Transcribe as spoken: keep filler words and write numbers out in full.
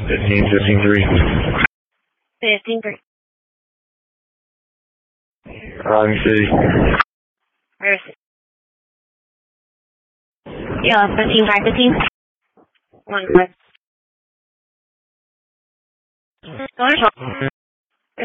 Fifteen, fifteen, three. Fifteen, three. Riding City. Where's it? Yeah, fifteen, five, fifteen. One, five. Go on,